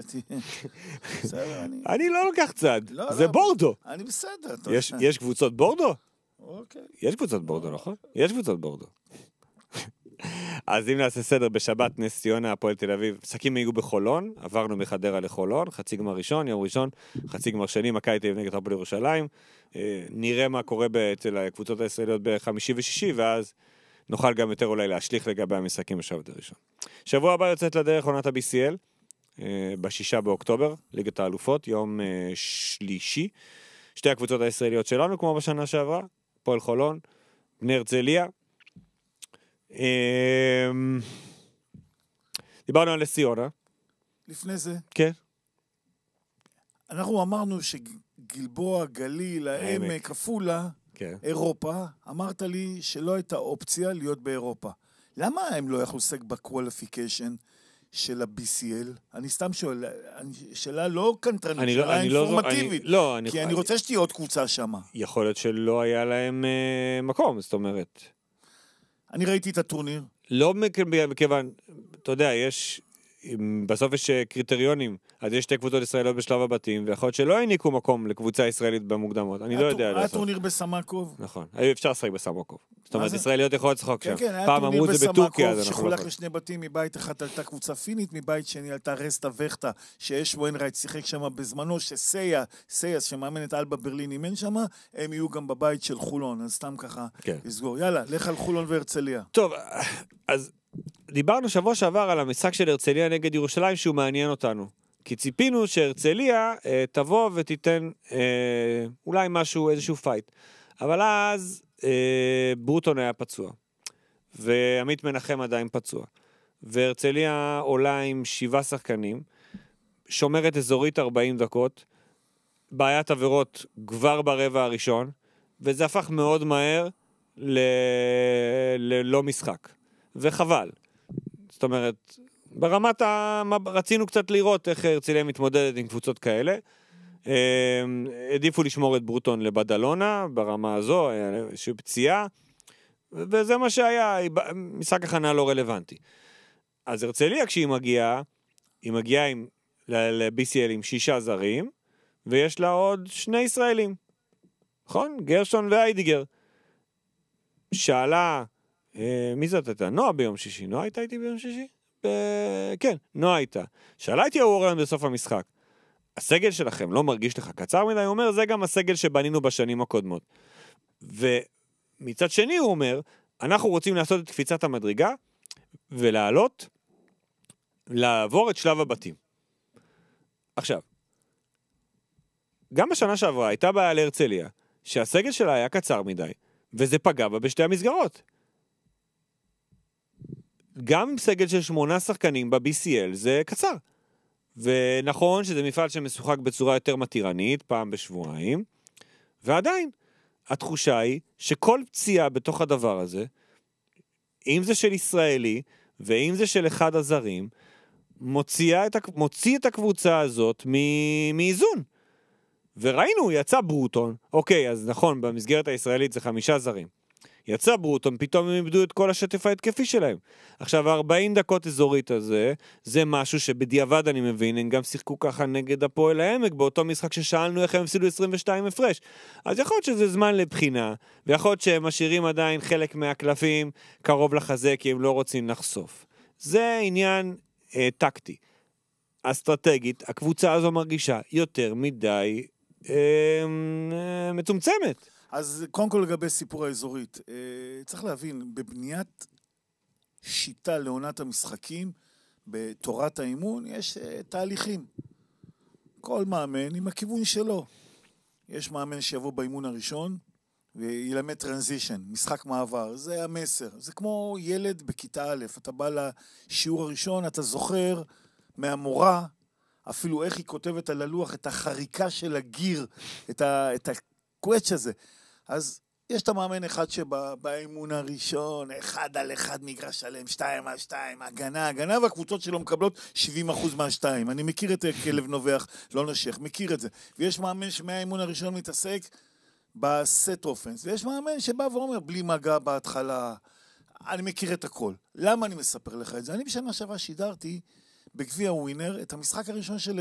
בסדר, אני לא לוקח צד, לא, זה לא. בורדו. אני בסדר. יש קבוצות בורדו? אוקיי. יש קבוצות בורדו, נכון? יש קבוצות בורדו. אז אם נעשה סדר, בשבת נס ציונה, הפועל תל אביב, משחקים היו בחולון, עברנו מחדרה לחולון, חצי גמר ראשון, יום ראשון, חצי גמר שני, מכבי תל אביב נגד הפועל ירושלים, נראה מה קורה אצל הקבוצות הישראליות בחמישי ושישי, ואז נוכל גם יותר אולי להשליך לגבי המשחקים בשבת הראשון. שבוע הבא יוצאת לדרך עונת ה-BCL, ב6 באוקטובר, ליגת האלופות, יום שלישי, שתי הקבוצות הישראליות שלנו, כמו בשנה שעברה, הפועל חולון, בני הרצליה, דיברנו על נס ציונה. לפני זה. כן. אנחנו אמרנו שגלבוע, גליל, העמק, עפולה, אירופה, אמרת לי שלא הייתה אופציה להיות באירופה. למה הם לא יכלו לשחק בקואליפיקיישן של ה-BCL? אני סתם שואל, שאלה לא קנטרנית, שאלה אינפורמטיבית. כי אני רוצה שתהיה עוד קבוצה שם. יכול להיות שלא היה להם מקום, זאת אומרת. אני ראיתי את הטורניר. לא מכיוון, אתה יודע, בסוף יש קריטריונים, אז יש שתי קבוצות ישראליות בשלב הבתים, ויכול להיות שלא העניקו מקום לקבוצה ישראלית במוקדמות, אני לא יודע. היה טורניר בסמקוב. נכון, אפשר לשחק בסמקוב. זאת אומרת, ישראליות יכולות לשחק שם. כן, היה טורניר בסמקוב, שחולק לשני בתים, מבית אחד עלתה קבוצה פינית, מבית שני עלתה רסטה וכתה, שיש ווינרייט שיחק שם בזמנו, שסייס, שמאמן את אלבה ברלין אימן שם, הם יהיו גם בבית של חולון, אז סתם ככה לסגור. יאללה, לך על חולון והרצליה. טוב, אז דיברנו שבוע שעבר על המשחק של הרצליה נגד ירושלים שהוא מעניין אותנו. כי ציפינו שהרצליה תבוא ותיתן אולי משהו, איזשהו פייט. אבל אז ברוטון היה פצוע. ועמית מנחם עדיין פצוע. והרצליה עולה עם 7 שחקנים. שומרת אזורית 40 דקות. בעיית עבירות כבר ברבע הראשון. וזה הפך מאוד מהר ללא משחק. וחבל. זאת אומרת, ברמת רצינו קצת לראות איך הרצליה מתמודדת עם קבוצות כאלה. עדיפו לשמור את ברוטון לבדלונה, ברמה הזו, איזושהי פציעה, וזה מה שהיה, משחק הכנה לא רלוונטי. אז הרצליה כשהיא מגיעה, היא מגיעה ל-BCL עם 6 זרים, ויש לה עוד 2 ישראלים. נכון? גרשון ואיידיגר. שאלה, מי זאת הייתה? נועה ביום שישי. נועה הייתה איתי ביום שישי? כן, נועה הייתה. שאלה איתי אורן בסוף המשחק. הסגל שלכם לא מרגיש לך קצר מדי? הוא אומר, זה גם הסגל שבנינו בשנים הקודמות. ומצד שני הוא אומר, אנחנו רוצים לעשות את קפיצת המדרגה, ולעלות, לעבור את שלב הבתים. עכשיו, גם בשנה שעברה הייתה בעיה להרצליה, שהסגל שלה היה קצר מדי, וזה פגע בה בשתי המסגרות. גם עם סגל של 8 שחקנים ב-BCL זה קצר. ונכון שזה מפעל שמשוחק בצורה יותר מתירנית, פעם בשבועיים, ועדיין, התחושה היא שכל פציעה בתוך הדבר הזה, אם זה של ישראלי, ואם זה של אחד הזרים, מוציא את הקבוצה הזאת מאיזון. וראינו, יצא ברוטון, אוקיי, אז נכון, במסגרת הישראלית זה 5 זרים. יצא ברוטון, פתאום הם איבדו את כל השטף ההתקפי שלהם. עכשיו, 40 דקות אזורית הזה, זה משהו שבדיעבד אני מבין, הם גם שיחקו ככה נגד הפועל העמק, באותו משחק ששאלנו איך הם הפסידו 22 הפרש. אז יכול להיות שזה זמן לבחינה, ויכול להיות שהם משאירים עדיין חלק מהקלפים קרוב לחזה, כי הם לא רוצים לחשוף. זה עניין טקטי. אסטרטגית, הקבוצה הזו מרגישה יותר מדי מצומצמת. אז קודם כל לגבי סיפור האזורית, צריך להבין, בבניית שיטה לעונת המשחקים, בתורת האימון, יש תהליכים. כל מאמן עם הכיוון שלו. יש מאמן שיבוא באימון הראשון, וילמד טרנזישן, משחק מעבר, זה המסר. זה כמו ילד בכיתה א', אתה בא לשיעור הראשון, אתה זוכר מהמורה, אפילו איך היא כותבת על הלוח, את החריקה של הגיר, את הקווץ' הזה. אז יש את המאמן אחד שבאימון הראשון, 1 על 1 מגרש שלם, 2 על 2, הגנה, והקבוצות שלו מקבלות 70% מה-2. אני מכיר את כלב נובח, לא נשך, מכיר את זה. ויש מאמן שמהאימון הראשון מתעסק בסט אופנס, ויש מאמן שבא ואומר, בלי מגע בהתחלה, אני מכיר את הכל. למה אני מספר לך את זה? אני בשנה שעברה שידרתי בגביע ווינר את המשחק הראשון של